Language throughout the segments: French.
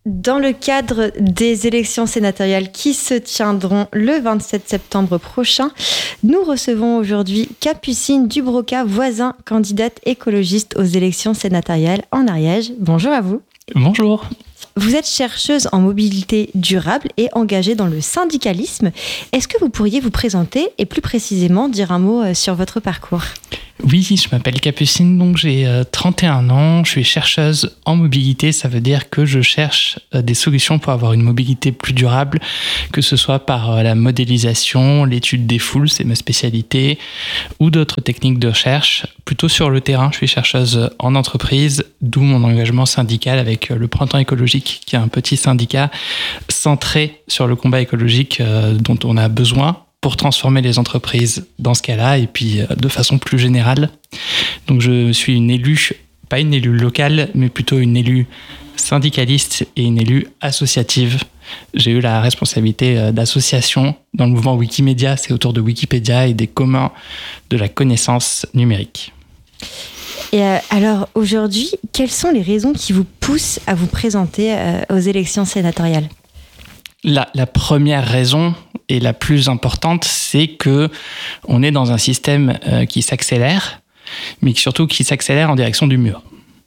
Dans le cadre des élections sénatoriales qui se tiendront le 27 septembre prochain, nous recevons aujourd'hui Capucine Dubroca, voisin candidate écologiste aux élections sénatoriales en Ariège. Bonjour à vous. Bonjour. Vous êtes chercheuse en mobilité durable et engagée dans le syndicalisme. Est-ce que vous pourriez vous présenter et plus précisément dire un mot sur votre parcours ? Oui, je m'appelle Capucine, donc j'ai 31 ans, je suis chercheuse en mobilité, ça veut dire que je cherche des solutions pour avoir une mobilité plus durable, que ce soit par la modélisation, l'étude des foules, c'est ma spécialité, ou d'autres techniques de recherche. Plutôt sur le terrain, je suis chercheuse en entreprise, d'où mon engagement syndical avec le Printemps écologique, qui est un petit syndicat centré sur le combat écologique dont on a besoin pour transformer les entreprises dans ce cas-là, et puis de façon plus générale. Donc je suis une élue, pas une élue locale, mais plutôt une élue syndicaliste et une élue associative. J'ai eu la responsabilité d'association dans le mouvement Wikimédia, c'est autour de Wikipédia et des communs de la connaissance numérique. Et alors aujourd'hui, quelles sont les raisons qui vous poussent à vous présenter aux élections sénatoriales ? La première raison et la plus importante, c'est que on est dans un système qui s'accélère, mais surtout qui s'accélère en direction du mur.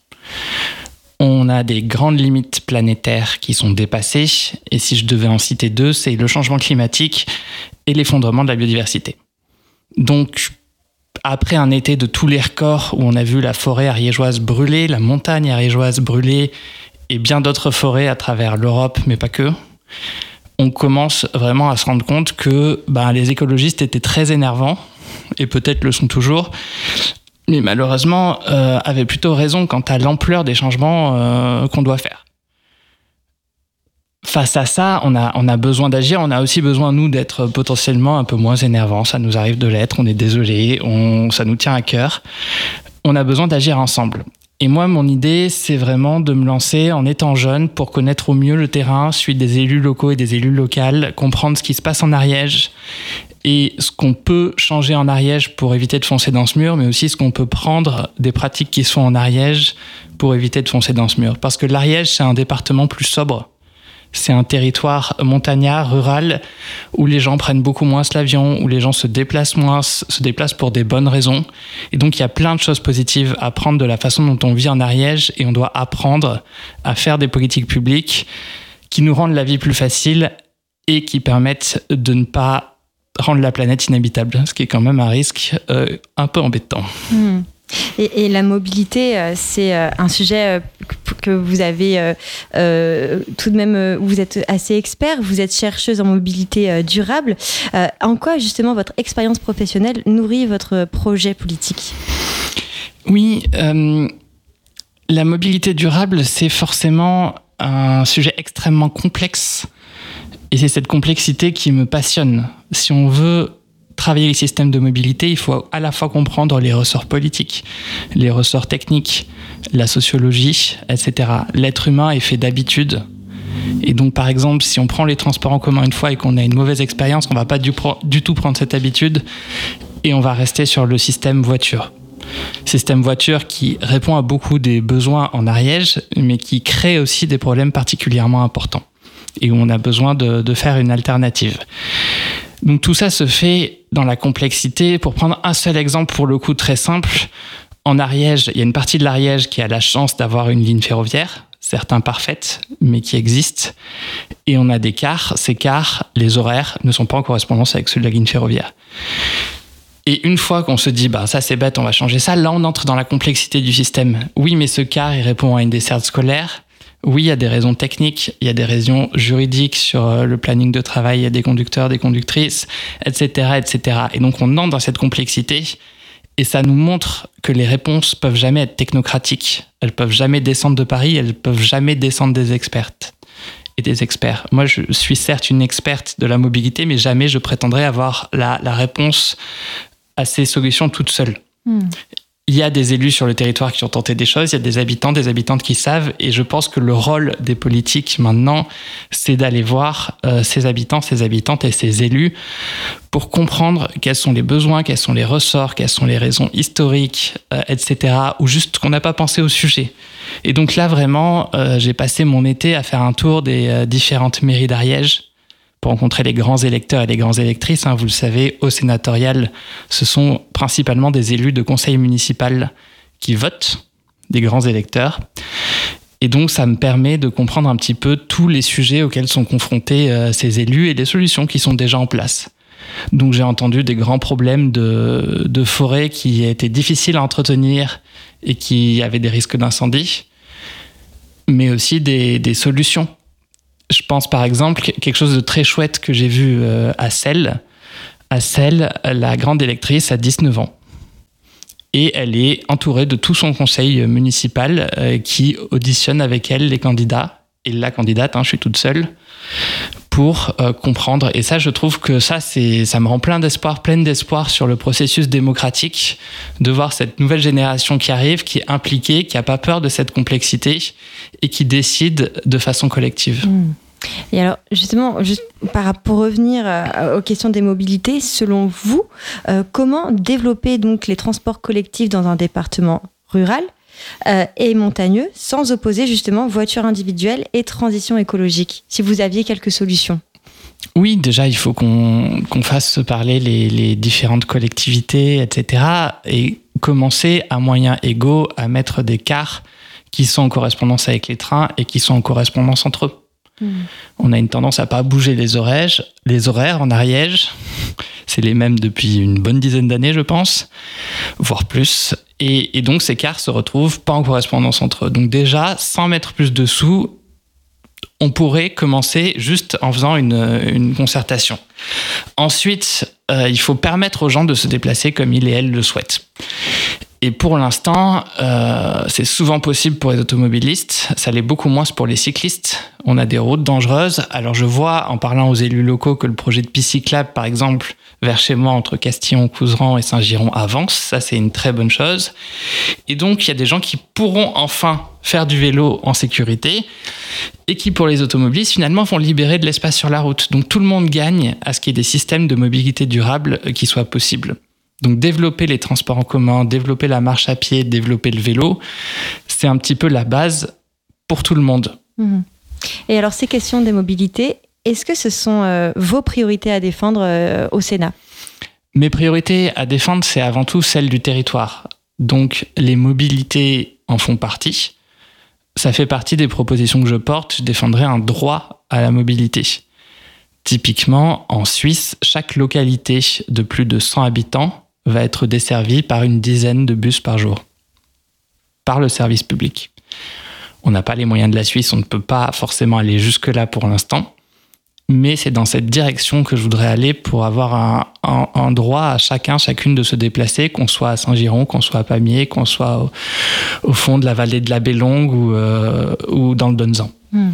On a des grandes limites planétaires qui sont dépassées, et si je devais en citer deux, c'est le changement climatique et l'effondrement de la biodiversité. Donc, après un été de tous les records où on a vu la forêt ariégeoise brûler, la montagne ariégeoise brûler, et bien d'autres forêts à travers l'Europe, mais pas que, on commence vraiment à se rendre compte que les écologistes étaient très énervants, et peut-être le sont toujours, mais malheureusement avaient plutôt raison quant à l'ampleur des changements qu'on doit faire. Face à ça, on a besoin d'agir, on a aussi besoin, nous, d'être potentiellement un peu moins énervants. Ça nous arrive de l'être, on est désolé, ça nous tient à cœur. On a besoin d'agir ensemble. Et moi, mon idée, c'est vraiment de me lancer en étant jeune pour connaître au mieux le terrain, suivre des élus locaux et des élus locales, comprendre ce qui se passe en Ariège et ce qu'on peut changer en Ariège pour éviter de foncer dans ce mur, mais aussi ce qu'on peut prendre des pratiques qui sont en Ariège pour éviter de foncer dans ce mur. Parce que l'Ariège, c'est un département plus sobre. C'est un territoire montagnard, rural, où les gens prennent beaucoup moins l'avion, où les gens se déplacent moins, se déplacent pour des bonnes raisons. Et donc, il y a plein de choses positives à prendre de la façon dont on vit en Ariège, et on doit apprendre à faire des politiques publiques qui nous rendent la vie plus facile et qui permettent de ne pas rendre la planète inhabitable, ce qui est quand même un risque un peu embêtant. Et la mobilité, c'est un sujet que vous avez tout de même, vous êtes assez expert, vous êtes chercheuse en mobilité durable. En quoi justement votre expérience professionnelle nourrit votre projet politique ? Oui, la mobilité durable, c'est forcément un sujet extrêmement complexe, et c'est cette complexité qui me passionne. Si on veut travailler les systèmes de mobilité, il faut à la fois comprendre les ressorts politiques, les ressorts techniques, la sociologie, etc. L'être humain est fait d'habitudes. Et donc, par exemple, si on prend les transports en commun une fois et qu'on a une mauvaise expérience, on ne va pas du tout prendre cette habitude et on va rester sur le système voiture. Système voiture qui répond à beaucoup des besoins en Ariège, mais qui crée aussi des problèmes particulièrement importants et où on a besoin de faire une alternative. Donc tout ça se fait dans la complexité. Pour prendre un seul exemple, pour le coup très simple, en Ariège, il y a une partie de l'Ariège qui a la chance d'avoir une ligne ferroviaire, certes imparfaite, mais qui existe. Et on a des cars. Ces cars, les horaires ne sont pas en correspondance avec ceux de la ligne ferroviaire. Et une fois qu'on se dit, ça c'est bête, on va changer ça, là on entre dans la complexité du système. Oui, mais ce car, il répond à une desserte scolaire. Oui, il y a des raisons techniques, il y a des raisons juridiques sur le planning de travail, il y a des conducteurs, des conductrices, etc., etc. Et donc, on entre dans cette complexité et ça nous montre que les réponses peuvent jamais être technocratiques. Elles peuvent jamais descendre de Paris, elles peuvent jamais descendre des expertes et des experts. Moi, je suis certes une experte de la mobilité, mais jamais je prétendrai avoir la réponse à ces solutions toute seule. il y a des élus sur le territoire qui ont tenté des choses, il y a des habitants, des habitantes qui savent, et je pense que le rôle des politiques maintenant, c'est d'aller voir ces habitants, ces habitantes et ces élus pour comprendre quels sont les besoins, quels sont les ressorts, quelles sont les raisons historiques, etc., ou juste qu'on n'a pas pensé au sujet. Et donc là, vraiment, j'ai passé mon été à faire un tour des différentes mairies d'Ariège pour rencontrer les grands électeurs et les grandes électrices. Vous le savez, au sénatorial, ce sont principalement des élus de conseil municipal qui votent, des grands électeurs. Et donc, ça me permet de comprendre un petit peu tous les sujets auxquels sont confrontés ces élus et les solutions qui sont déjà en place. Donc, j'ai entendu des grands problèmes de forêt qui étaient difficiles à entretenir et qui avaient des risques d'incendie, mais aussi des solutions. Je pense par exemple quelque chose de très chouette que j'ai vu à Celles. À Celles, la grande électrice a 19 ans. Et elle est entourée de tout son conseil municipal qui auditionne avec elle les candidats. Et la candidate, je suis toute seule, pour comprendre. Et ça, je trouve que ça me rend pleine d'espoir sur le processus démocratique, de voir cette nouvelle génération qui arrive, qui est impliquée, qui n'a pas peur de cette complexité et qui décide de façon collective. Et alors, justement, pour revenir aux questions des mobilités, selon vous, comment développer donc les transports collectifs dans un département rural et montagneux, sans opposer justement voiture individuelle et transition écologique, si vous aviez quelques solutions? Oui, déjà, il faut qu'on fasse se parler les différentes collectivités, etc. et commencer à moyens égaux à mettre des cars qui sont en correspondance avec les trains et qui sont en correspondance entre eux. On a une tendance à pas bouger les horaires en Ariège. C'est les mêmes depuis une bonne dizaine d'années, je pense, voire plus. Et donc, ces cars se retrouvent pas en correspondance entre eux. Donc déjà, sans mettre plus de sous, on pourrait commencer juste en faisant une concertation. Ensuite, il faut permettre aux gens de se déplacer comme ils et elles le souhaitent. Et pour l'instant, c'est souvent possible pour les automobilistes, ça l'est beaucoup moins pour les cyclistes. On a des routes dangereuses. Alors je vois, en parlant aux élus locaux, que le projet de piste cyclable, par exemple, vers chez moi, entre Castillon, Couserans et Saint-Giron, avance. Ça, c'est une très bonne chose. Et donc, il y a des gens qui pourront enfin faire du vélo en sécurité et qui, pour les automobilistes, finalement, vont libérer de l'espace sur la route. Donc, tout le monde gagne à ce qu'il y ait des systèmes de mobilité durable qui soient possibles. Donc, développer les transports en commun, développer la marche à pied, développer le vélo, c'est un petit peu la base pour tout le monde. Et alors, ces questions des mobilités, est-ce que ce sont vos priorités à défendre au Sénat ? Mes priorités à défendre, c'est avant tout celles du territoire. Donc, les mobilités en font partie. Ça fait partie des propositions que je porte. Je défendrai un droit à la mobilité. Typiquement, en Suisse, chaque localité de plus de 100 habitants va être desservie par une dizaine de bus par jour, par le service public. On n'a pas les moyens de la Suisse, on ne peut pas forcément aller jusque-là pour l'instant, mais c'est dans cette direction que je voudrais aller pour avoir un droit à chacune de se déplacer, qu'on soit à Saint-Giron, qu'on soit à Pamiers, qu'on soit au fond de la vallée de la Bélongue ou dans le Donzan.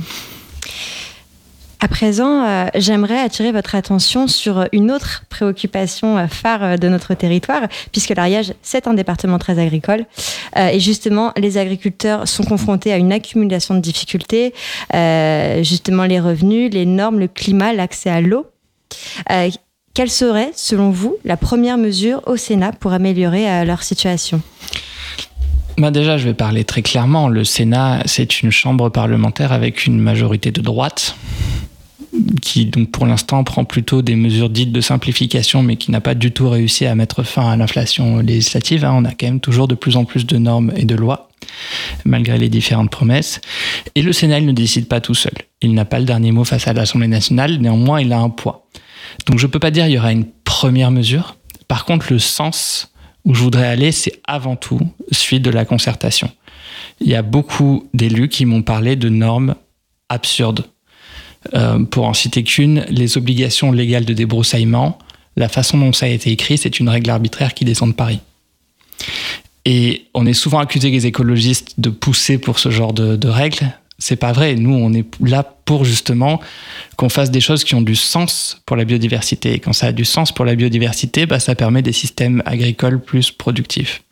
À présent, j'aimerais attirer votre attention sur une autre préoccupation phare de notre territoire, puisque l'Ariège, c'est un département très agricole. Et justement, les agriculteurs sont confrontés à une accumulation de difficultés, justement les revenus, les normes, le climat, l'accès à l'eau. Quelle serait, selon vous, la première mesure au Sénat pour améliorer leur situation ? Déjà, je vais parler très clairement. Le Sénat, c'est une chambre parlementaire avec une majorité de droite, qui donc pour l'instant prend plutôt des mesures dites de simplification, mais qui n'a pas du tout réussi à mettre fin à l'inflation législative. On a quand même toujours de plus en plus de normes et de lois, malgré les différentes promesses. Et le Sénat, il ne décide pas tout seul. Il n'a pas le dernier mot face à l'Assemblée nationale, néanmoins, il a un poids. Donc je ne peux pas dire qu'il y aura une première mesure. Par contre, le sens où je voudrais aller, c'est avant tout celui de la concertation. Il y a beaucoup d'élus qui m'ont parlé de normes absurdes. Pour en citer qu'une, les obligations légales de débroussaillement, la façon dont ça a été écrit, c'est une règle arbitraire qui descend de Paris. Et on est souvent accusé, les écologistes, de pousser pour ce genre de règles. C'est pas vrai. Nous, on est là pour justement qu'on fasse des choses qui ont du sens pour la biodiversité. Et quand ça a du sens pour la biodiversité, ça permet des systèmes agricoles plus productifs.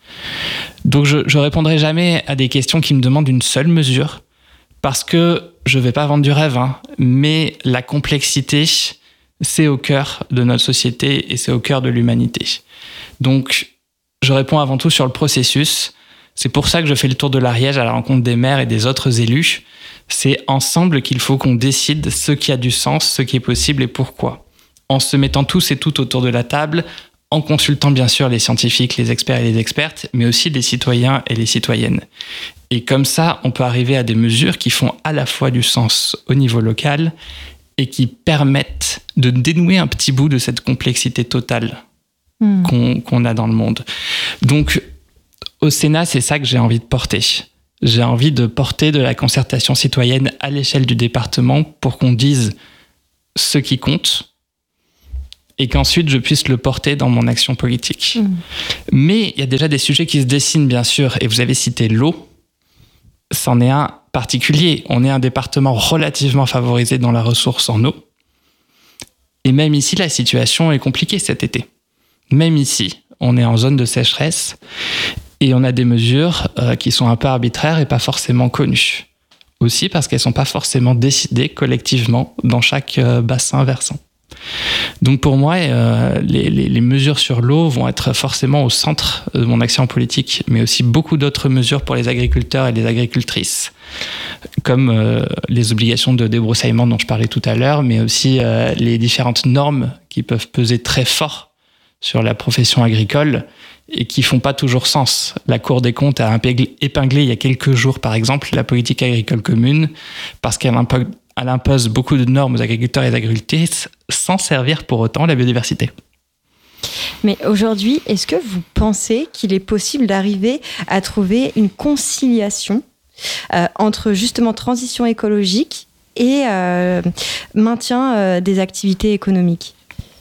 Donc je répondrai jamais à des questions qui me demandent une seule mesure, parce que je vais pas vendre du rêve, mais la complexité, c'est au cœur de notre société et c'est au cœur de l'humanité. Donc je réponds avant tout sur le processus. C'est pour ça que je fais le tour de l'Ariège à la rencontre des maires et des autres élus. C'est ensemble qu'il faut qu'on décide ce qui a du sens, ce qui est possible et pourquoi. En se mettant tous et toutes autour de la table, en consultant bien sûr les scientifiques, les experts et les expertes, mais aussi les citoyens et les citoyennes. Et comme ça, on peut arriver à des mesures qui font à la fois du sens au niveau local et qui permettent de dénouer un petit bout de cette complexité totale qu'on a dans le monde. Donc, au Sénat, c'est ça que j'ai envie de porter. J'ai envie de porter de la concertation citoyenne à l'échelle du département pour qu'on dise ce qui compte et qu'ensuite je puisse le porter dans mon action politique. Mais il y a déjà des sujets qui se dessinent, bien sûr, et vous avez cité l'eau. C'en est un particulier. On est un département relativement favorisé dans la ressource en eau. Et même ici, la situation est compliquée cet été. Même ici, on est en zone de sécheresse et on a des mesures qui sont un peu arbitraires et pas forcément connues. Aussi parce qu'elles ne sont pas forcément décidées collectivement dans chaque bassin versant. Donc pour moi, les mesures sur l'eau vont être forcément au centre de mon action politique, mais aussi beaucoup d'autres mesures pour les agriculteurs et les agricultrices, comme les obligations de débroussaillement dont je parlais tout à l'heure, mais aussi les différentes normes qui peuvent peser très fort sur la profession agricole et qui font pas toujours sens. La Cour des comptes a épinglé il y a quelques jours, par exemple, la politique agricole commune parce qu'elle impose beaucoup de normes aux agriculteurs et aux agricultrices sans servir pour autant la biodiversité. Mais aujourd'hui, est-ce que vous pensez qu'il est possible d'arriver à trouver une conciliation entre justement transition écologique et maintien des activités économiques ?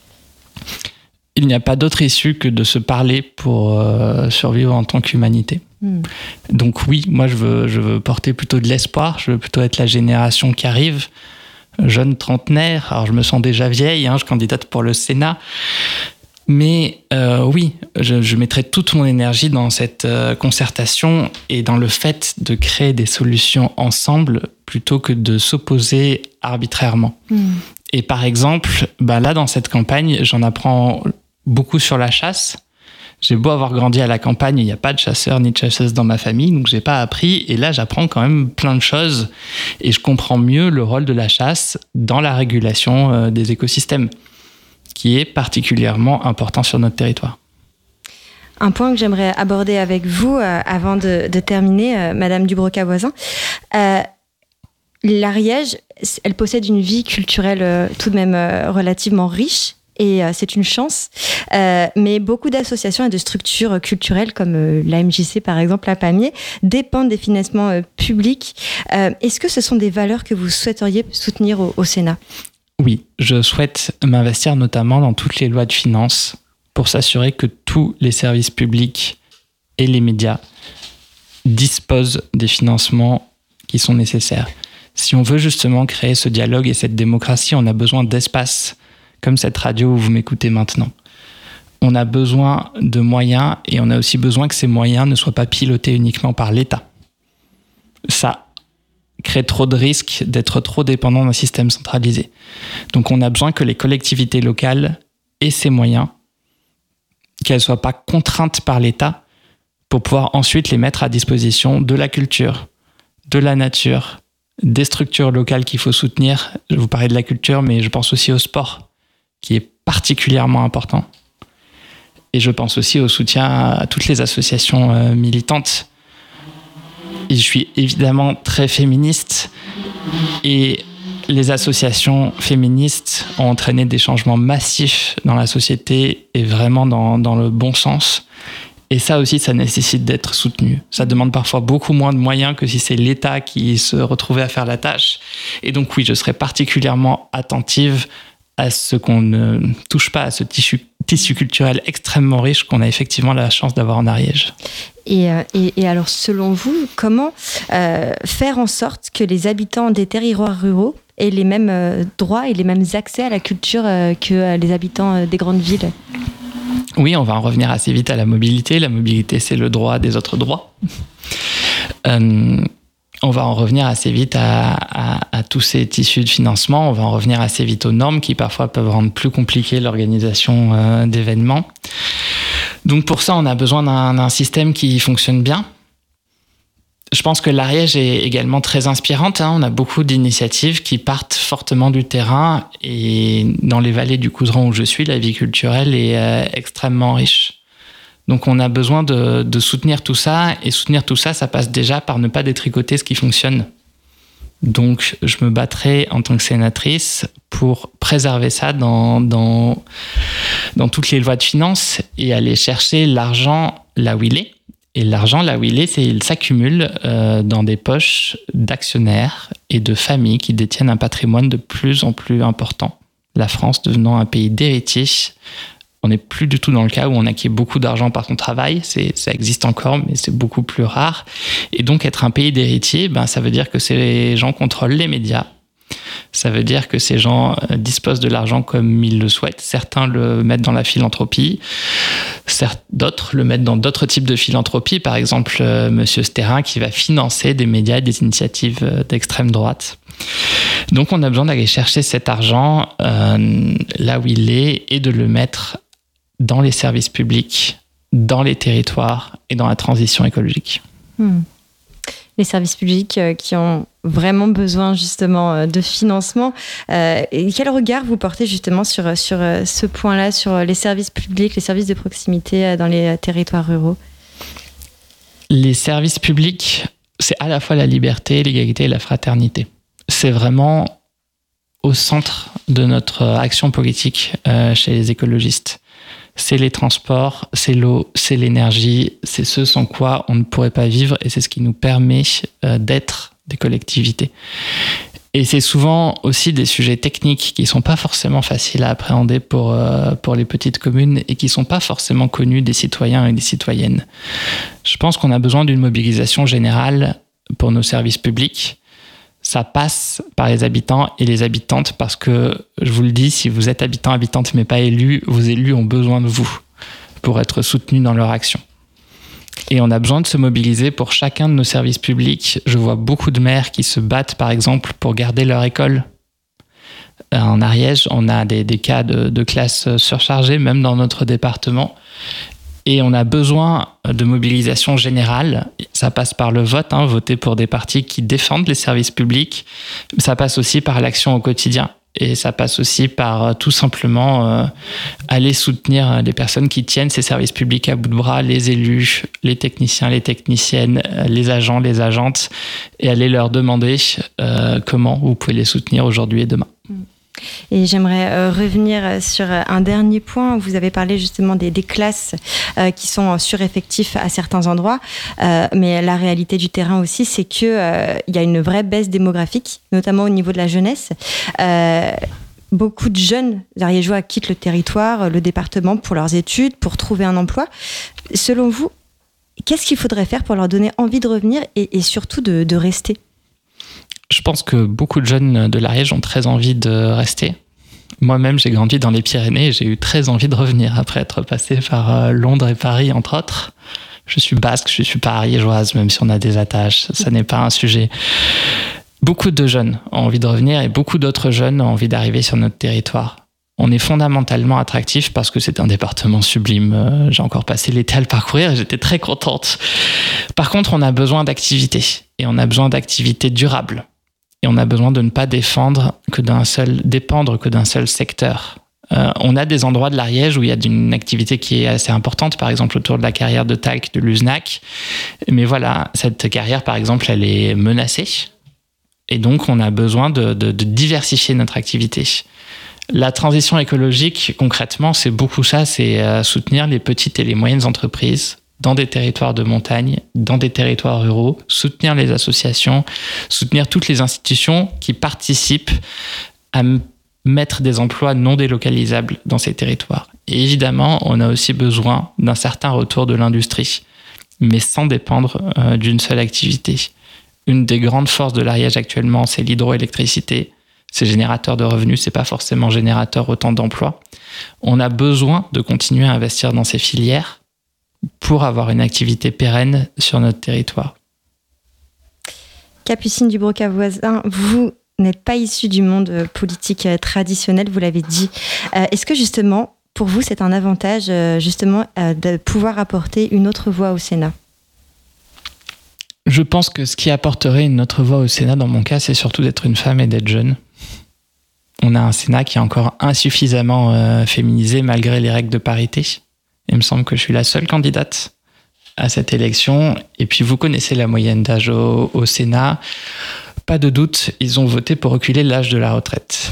Il n'y a pas d'autre issue que de se parler pour survivre en tant qu'humanité. Donc oui, moi je veux porter plutôt de l'espoir, je veux plutôt être la génération qui arrive, jeune trentenaire, alors je me sens déjà vieille, je candidate pour le Sénat, mais oui, je mettrai toute mon énergie dans cette concertation et dans le fait de créer des solutions ensemble plutôt que de s'opposer arbitrairement. Et par exemple, là dans cette campagne, j'en apprends beaucoup sur la chasse. J'ai beau avoir grandi à la campagne, il n'y a pas de chasseurs ni de chasseuses dans ma famille, donc j'ai pas appris. Et là, j'apprends quand même plein de choses et je comprends mieux le rôle de la chasse dans la régulation des écosystèmes, qui est particulièrement important sur notre territoire. Un point que j'aimerais aborder avec vous avant de terminer, Madame Dubroca-Voisin. L'Ariège, elle possède une vie culturelle tout de même relativement riche. Et c'est une chance. Mais beaucoup d'associations et de structures culturelles, comme la MJC par exemple à Pamiers, dépendent des financements publics. Est-ce que ce sont des valeurs que vous souhaiteriez soutenir au Sénat ? Oui, je souhaite m'investir notamment dans toutes les lois de finances pour s'assurer que tous les services publics et les médias disposent des financements qui sont nécessaires. Si on veut justement créer ce dialogue et cette démocratie, on a besoin d'espace, comme cette radio où vous m'écoutez maintenant. On a besoin de moyens et on a aussi besoin que ces moyens ne soient pas pilotés uniquement par l'État. Ça crée trop de risques d'être trop dépendant d'un système centralisé. Donc on a besoin que les collectivités locales aient ces moyens, qu'elles ne soient pas contraintes par l'État pour pouvoir ensuite les mettre à disposition de la culture, de la nature, des structures locales qu'il faut soutenir. Je vous parlais de la culture, mais je pense aussi au sport, qui est particulièrement important. Et je pense aussi au soutien à toutes les associations militantes. Et je suis évidemment très féministe. Et les associations féministes ont entraîné des changements massifs dans la société et vraiment dans le bon sens. Et ça aussi, ça nécessite d'être soutenu. Ça demande parfois beaucoup moins de moyens que si c'est l'État qui se retrouvait à faire la tâche. Et donc oui, je serais particulièrement attentive à ce qu'on ne touche pas à ce tissu culturel extrêmement riche qu'on a effectivement la chance d'avoir en Ariège. Et alors, selon vous, comment faire en sorte que les habitants des territoires ruraux aient les mêmes droits et les mêmes accès à la culture que les habitants des grandes villes ? Oui, on va en revenir assez vite à la mobilité. La mobilité, c'est le droit des autres droits. On va en revenir assez vite à tous ces tissus de financement. On va en revenir assez vite aux normes qui parfois peuvent rendre plus compliquée l'organisation d'événements. Donc pour ça, on a besoin d'un système qui fonctionne bien. Je pense que l'Ariège est également très inspirante. On a beaucoup d'initiatives qui partent fortement du terrain. Et dans les vallées du Couserans où je suis, la vie culturelle est extrêmement riche. Donc on a besoin de soutenir tout ça. Et soutenir tout ça, ça passe déjà par ne pas détricoter ce qui fonctionne. Donc je me battrai en tant que sénatrice pour préserver ça dans toutes les lois de finances et aller chercher l'argent là où il est. Et l'argent, là où il est, il s'accumule dans des poches d'actionnaires et de familles qui détiennent un patrimoine de plus en plus important. La France devenant un pays d'héritiers, on n'est plus du tout dans le cas où on acquiert beaucoup d'argent par son travail. Ça existe encore, mais c'est beaucoup plus rare. Et donc, être un pays d'héritiers, ça veut dire que ces gens contrôlent les médias. Ça veut dire que ces gens disposent de l'argent comme ils le souhaitent. Certains le mettent dans la philanthropie, d'autres le mettent dans d'autres types de philanthropie. Par exemple, Monsieur Sterrin qui va financer des médias et des initiatives d'extrême droite. Donc on a besoin d'aller chercher cet argent là où il est et de le mettre dans les services publics, dans les territoires et dans la transition écologique. Les services publics qui ont vraiment besoin justement de financement. Et quel regard vous portez justement sur ce point-là, sur les services publics, les services de proximité dans les territoires ruraux ? Les services publics, c'est à la fois la liberté, l'égalité et la fraternité. C'est vraiment au centre de notre action politique chez les écologistes. C'est les transports, c'est l'eau, c'est l'énergie, c'est ce sans quoi on ne pourrait pas vivre et c'est ce qui nous permet d'être des collectivités. Et c'est souvent aussi des sujets techniques qui ne sont pas forcément faciles à appréhender pour les petites communes et qui ne sont pas forcément connus des citoyens et des citoyennes. Je pense qu'on a besoin d'une mobilisation générale pour nos services publics. Ça passe par les habitants et les habitantes parce que, je vous le dis, si vous êtes habitant, habitante, mais pas élu, vos élus ont besoin de vous pour être soutenus dans leur action. Et on a besoin de se mobiliser pour chacun de nos services publics. Je vois beaucoup de maires qui se battent, par exemple, pour garder leur école. En Ariège, on a des cas de classes surchargées, même dans notre département. Et on a besoin de mobilisation générale. Ça passe par le vote, voter pour des partis qui défendent les services publics. Ça passe aussi par l'action au quotidien. Et ça passe aussi par tout simplement aller soutenir les personnes qui tiennent ces services publics à bout de bras, les élus, les techniciens, les techniciennes, les agents, les agentes, et aller leur demander comment vous pouvez les soutenir aujourd'hui et demain. Et j'aimerais revenir sur un dernier point. Vous avez parlé justement des classes qui sont sureffectifs à certains endroits. Mais la réalité du terrain aussi, c'est qu'il y a une vraie baisse démographique, notamment au niveau de la jeunesse. Beaucoup de jeunes ariégeois quittent le territoire, le département pour leurs études, pour trouver un emploi. Selon vous, qu'est-ce qu'il faudrait faire pour leur donner envie de revenir et surtout de rester ? Je pense que beaucoup de jeunes de l'Ariège ont très envie de rester. Moi-même, j'ai grandi dans les Pyrénées et j'ai eu très envie de revenir après être passé par Londres et Paris, entre autres. Je suis basque, je ne suis pas ariégeoise, même si on a des attaches. Ça n'est pas un sujet. Beaucoup de jeunes ont envie de revenir et beaucoup d'autres jeunes ont envie d'arriver sur notre territoire. On est fondamentalement attractif parce que c'est un département sublime. J'ai encore passé l'été à le parcourir et j'étais très contente. Par contre, on a besoin d'activités et on a besoin d'activités durables. Et on a besoin de ne pas dépendre que d'un seul secteur. On a des endroits de l'Ariège où il y a une activité qui est assez importante, par exemple autour de la carrière de talc de Luznac. Mais voilà, cette carrière, par exemple, elle est menacée. Et donc, on a besoin de diversifier notre activité. La transition écologique, concrètement, c'est beaucoup ça, c'est soutenir les petites et les moyennes entreprises dans des territoires de montagne, dans des territoires ruraux, soutenir les associations, soutenir toutes les institutions qui participent à mettre des emplois non délocalisables dans ces territoires. Et évidemment, on a aussi besoin d'un certain retour de l'industrie, mais sans dépendre d'une seule activité. Une des grandes forces de l'Ariège actuellement, c'est l'hydroélectricité. C'est générateur de revenus, c'est pas forcément générateur autant d'emplois. On a besoin de continuer à investir dans ces filières pour avoir une activité pérenne sur notre territoire. Capucine Dubroca-Voisin, vous n'êtes pas issue du monde politique traditionnel, vous l'avez dit. Est-ce que justement, pour vous, c'est un avantage justement de pouvoir apporter une autre voix au Sénat ? Je pense que ce qui apporterait une autre voix au Sénat, dans mon cas, c'est surtout d'être une femme et d'être jeune. On a un Sénat qui est encore insuffisamment féminisé malgré les règles de parité. Il me semble que je suis la seule candidate à cette élection. Et puis, vous connaissez la moyenne d'âge au Sénat. Pas de doute, ils ont voté pour reculer l'âge de la retraite.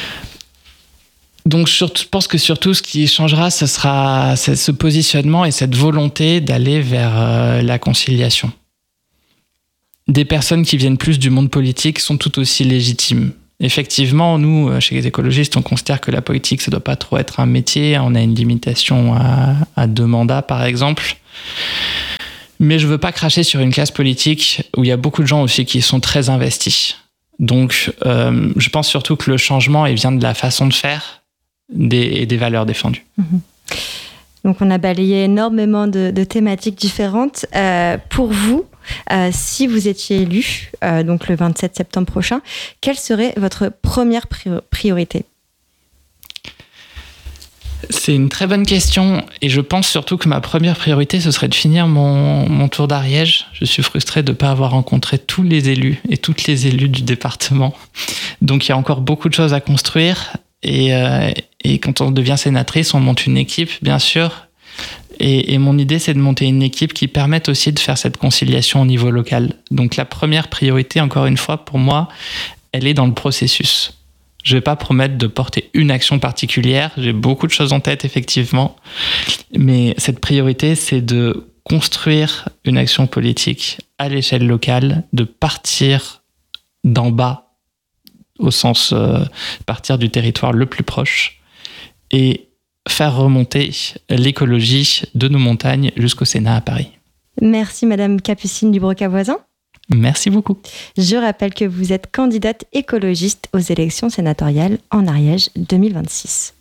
Donc, je pense que surtout, ce qui changera, ce sera ce positionnement et cette volonté d'aller vers la conciliation. Des personnes qui viennent plus du monde politique sont tout aussi légitimes. Effectivement, nous, chez les écologistes, on considère que la politique, ça ne doit pas trop être un métier. On a une limitation à 2 mandats, par exemple. Mais je ne veux pas cracher sur une classe politique où il y a beaucoup de gens aussi qui sont très investis. Donc, je pense surtout que le changement, il vient de la façon de faire et des valeurs défendues. Donc, on a balayé énormément de thématiques différentes. Pour vous, si vous étiez élu, donc le 27 septembre prochain, quelle serait votre première priorité ? C'est une très bonne question et je pense surtout que ma première priorité, ce serait de finir mon tour d'Ariège. Je suis frustré de ne pas avoir rencontré tous les élus et toutes les élues du département. Donc, il y a encore beaucoup de choses à construire et quand on devient sénatrice, on monte une équipe, bien sûr. Et mon idée, c'est de monter une équipe qui permette aussi de faire cette conciliation au niveau local. Donc la première priorité, encore une fois, pour moi, elle est dans le processus. Je ne vais pas promettre de porter une action particulière. J'ai beaucoup de choses en tête, effectivement. Mais cette priorité, c'est de construire une action politique à l'échelle locale, de partir d'en bas, au sens partir du territoire le plus proche, et faire remonter l'écologie de nos montagnes jusqu'au Sénat à Paris. Merci Madame Capucine Dubroca-Voisin. Merci beaucoup. Je rappelle que vous êtes candidate écologiste aux élections sénatoriales en Ariège 2026.